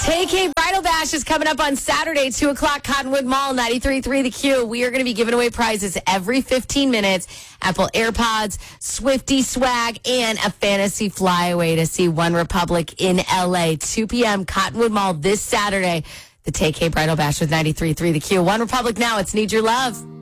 TK Bridal Bash is coming up on Saturday, 2 o'clock, Cottonwood Mall, 93.3 The Q. We are going to be giving away prizes every 15 minutes. Apple AirPods, Swifty swag, and a fantasy flyaway to see One Republic in LA. 2 p.m., Cottonwood Mall this Saturday. The TK Bridal Bash with 93.3 The Q. One Republic now. It's Need Your Love.